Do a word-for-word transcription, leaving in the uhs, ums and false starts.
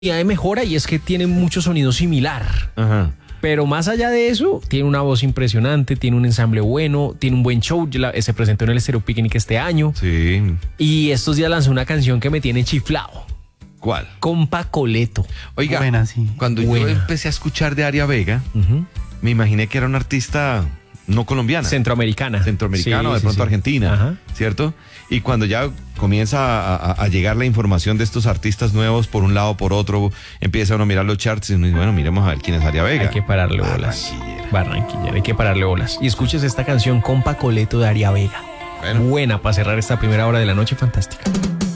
de mejora y es que tiene mucho sonido similar. Ajá. Pero más allá de eso, tiene una voz impresionante, tiene un ensamble bueno, tiene un buen show. La, se presentó en el Stereo Picnic este año. Sí. Y estos días lanzó una canción que me tiene chiflado. ¿Cuál? Compa Coleto. Oiga, Buena, sí. cuando Buena. yo empecé a escuchar de Aria Vega, Uh-huh. me imaginé que era una artista no colombiana. Centroamericana. Centroamericana o Sí, de sí, pronto sí. argentina, Ajá. ¿cierto? Y cuando ya comienza a, a- a llegar la información de estos artistas nuevos por un lado, por otro, empieza uno a mirar los charts y uno dice, bueno, miremos a ver quién es Aria Vega. Hay que pararle bolas. Barranquillera. Barranquillera, hay que pararle bolas. Y escuches esta canción, Compa Coleto de Aria Vega. Bueno. Buena para cerrar esta primera hora de la noche, fantástica.